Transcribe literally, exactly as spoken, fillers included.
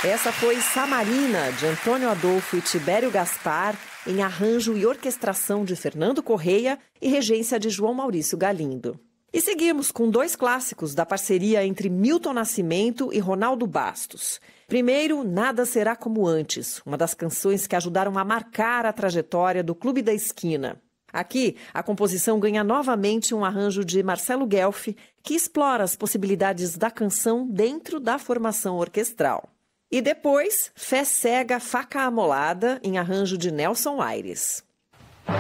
Essa foi Samarina, de Antônio Adolfo e Tibério Gaspar, em arranjo e orquestração de Fernando Correia e regência de João Maurício Galindo. E seguimos com dois clássicos da parceria entre Milton Nascimento e Ronaldo Bastos. Primeiro, Nada Será Como Antes, uma das canções que ajudaram a marcar a trajetória do Clube da Esquina. Aqui, a composição ganha novamente um arranjo de Marcelo Guelf, que explora as possibilidades da canção dentro da formação orquestral. E depois, Fé Cega, Faca Amolada, em arranjo de Nelson Aires.